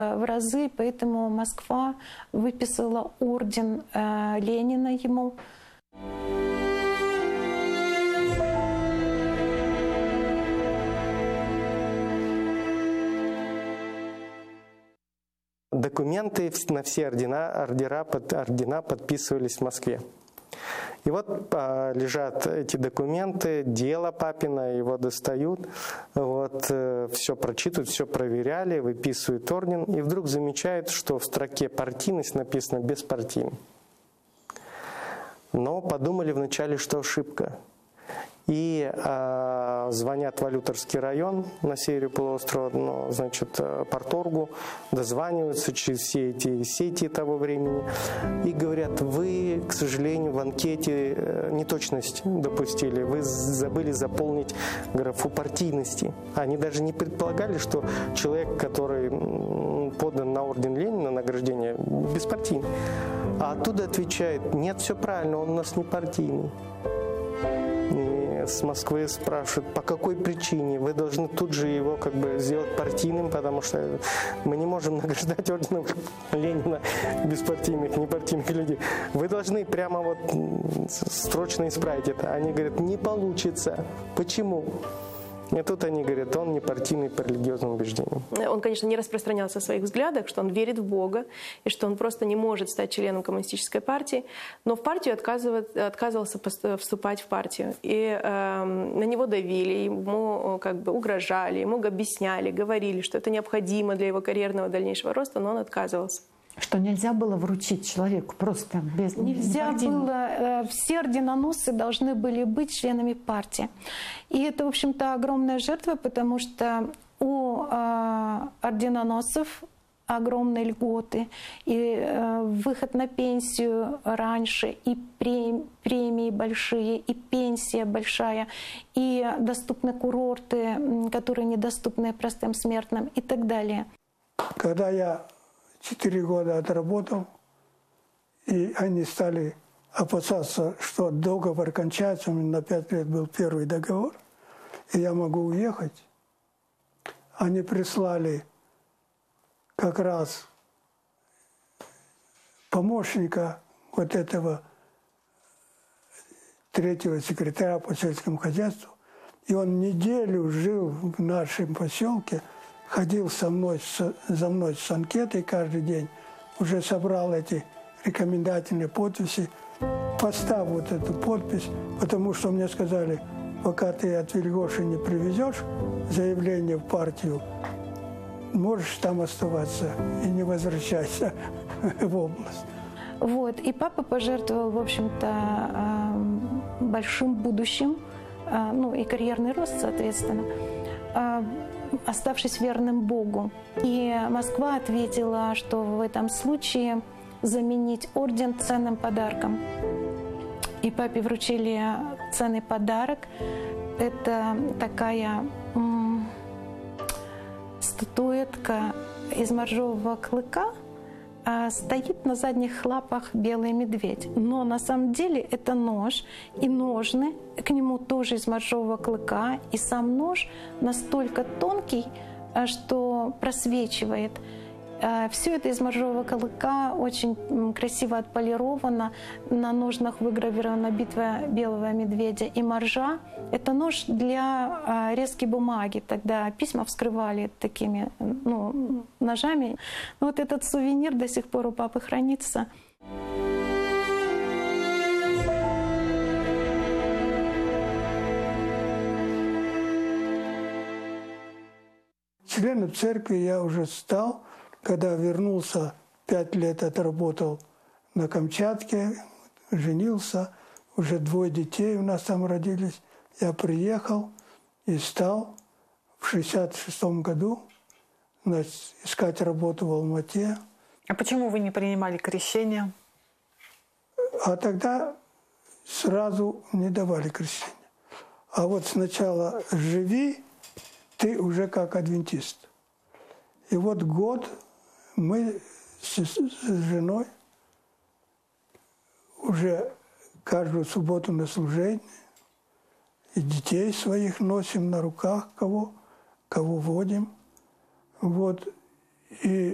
в разы, поэтому Москва выписала орден Ленина ему. Документы на все ордена подписывались в Москве. И вот лежат эти документы, дело папина, его достают, вот, все прочитывают, все проверяли, выписывают орден, и вдруг замечают, что в строке «партийность» написано «беспартийный». Но подумали вначале, что ошибка. И звонят в Валюторский район на севере полуострова, значит, парторгу, дозваниваются через все эти сети того времени и говорят: вы, к сожалению, в анкете неточность допустили, вы забыли заполнить графу партийности. Они даже не предполагали, что человек, который подан на орден Ленина, награждение, беспартийный. А оттуда отвечает: нет, все правильно, он у нас не партийный. С Москвы спрашивают, по какой причине. Вы должны тут же его как бы сделать партийным, потому что мы не можем награждать орденом Ленина беспартийных, непартийных людей. Вы должны прямо вот срочно исправить это. Они говорят: не получится. Почему? И тут они говорят: он не партийный по религиозным убеждениям. Он, конечно, не распространялся о своих взглядах, что он верит в Бога, и что он просто не может стать членом коммунистической партии, но в партию отказывался вступать в партию. И на него давили, ему как бы угрожали, ему объясняли, говорили, что это необходимо для его карьерного дальнейшего роста, но он отказывался. Что нельзя было вручить человеку просто без... Нельзя было, все орденоносцы должны были быть членами партии. И это, в общем-то, огромная жертва, потому что у орденоносцев огромные льготы, и выход на пенсию раньше, и премии большие, и пенсия большая, и доступны курорты, которые недоступны простым смертным, и так далее. Когда я 4 года отработал, и они стали опасаться, что договор кончается. У меня на 5 лет был первый договор, и я могу уехать. Они прислали как раз помощника вот этого 3-го секретаря по сельскому хозяйству, и он неделю жил в нашем поселке, ходил за мной с анкетой каждый день, уже собрал эти рекомендательные подписи. Поставь вот эту подпись, потому что мне сказали: пока ты от Вильгоши не привезешь заявление в партию, можешь там оставаться и не возвращайся в область. Вот. И папа пожертвовал, в общем-то, большим будущим, ну и карьерный рост, соответственно, оставшись верным Богу. И Москва ответила, что в этом случае заменить орден ценным подарком. И папе вручили ценный подарок. Это такая статуэтка из моржового клыка. Стоит на задних лапах белый медведь. Но на самом деле это нож и ножны, к нему тоже из моржового клыка. И сам нож настолько тонкий, что просвечивает. Все это из моржового клыка, очень красиво отполировано. На ножнах выгравирована битва белого медведя и моржа. Это нож для резки бумаги. Тогда письма вскрывали такими ножами. Вот этот сувенир до сих пор у папы хранится. Членом церкви я уже стал, когда вернулся, 5 лет отработал на Камчатке, женился, уже 2 детей у нас там родились. Я приехал и стал в 1966 году, значит, искать работу в Алмате. А почему вы не принимали крещение? А тогда сразу не давали крещения. А вот сначала живи, ты уже как адвентист. И вот год мы с женой уже каждую субботу на служение, и детей своих носим на руках, кого водим. Вот. И